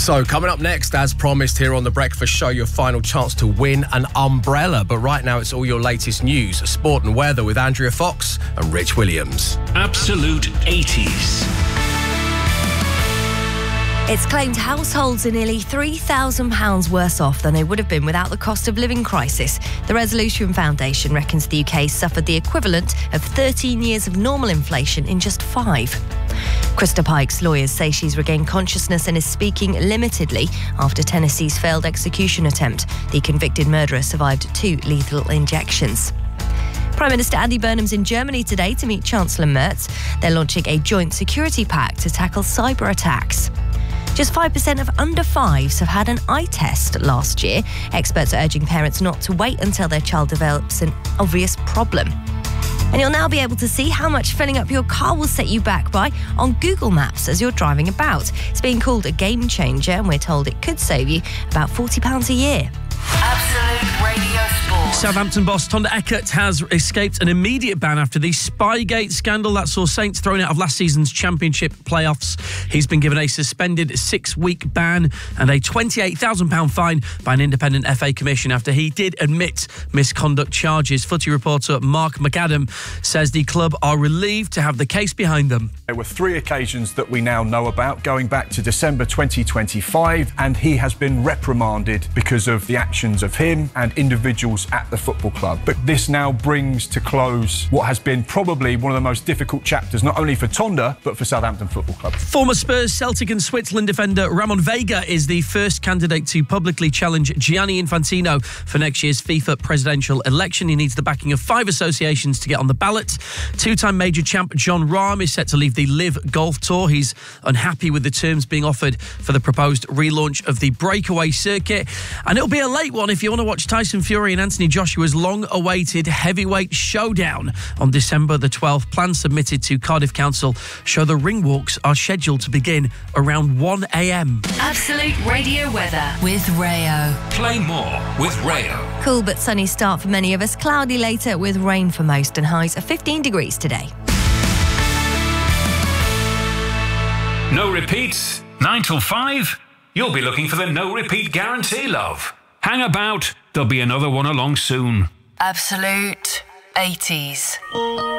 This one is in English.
So, coming up next, as promised here on The Breakfast Show, your final chance to win an umbrella. But right now, it's all your latest news, sport and weather with Andrea Fox and Rich Williams. Absolute 80s. It's claimed households are nearly £3,000 worse off than they would have been without the cost of living crisis. The Resolution Foundation reckons the UK suffered the equivalent of 13 years of normal inflation in just 5. Krista Pike's lawyers say she's regained consciousness and is speaking limitedly after Tennessee's failed execution attempt. The convicted murderer survived 2 lethal injections. Prime Minister Andy Burnham's in Germany today to meet Chancellor Merz. They're launching a joint security pact to tackle cyber attacks. Just 5% of under 5s have had an eye test last year. Experts are urging parents not to wait until their child develops an obvious problem. And you'll now be able to see how much filling up your car will set you back by on Google Maps as you're driving about. It's being called a game changer, and we're told it could save you about £40 a year. Absolute Radio Sport. Southampton boss Tonda Eckert has escaped an immediate ban after the Spygate scandal that saw Saints thrown out of last season's Championship playoffs. He's been given a suspended 6-week ban and a £28,000 fine by an independent FA commission after he did admit misconduct charges. Footy reporter Mark McAdam says the club are relieved to have the case behind them. There were 3 occasions that we now know about going back to December 2025, and he has been reprimanded because of the actions of him and individuals at the football club. But this now brings to close what has been probably one of the most difficult chapters, not only for Tonda, but for Southampton Football Club. Former Spurs, Celtic and Switzerland defender Ramon Vega is the first candidate to publicly challenge Gianni Infantino for next year's FIFA presidential election. He needs the backing of 5 associations to get on the ballot. 2-time major champ Jon Rahm is set to leave the Live Golf Tour. He's unhappy with the terms being offered for the proposed relaunch of the breakaway circuit. And it'll be a late one if you want to watch Tyson Fury and Anthony Joshua's long-awaited heavyweight showdown on December the 12th. Plans submitted to Cardiff Council show the ring walks are scheduled to begin around 1 a.m. Absolute Radio weather with Rayo. Play more with Rayo. Cool but sunny start for many of us. Cloudy later with rain for most and highs of 15 degrees today. No repeats, 9 till 5. You'll be looking for the no repeat guarantee, love. Hang about, there'll be another one along soon. Absolute 80s.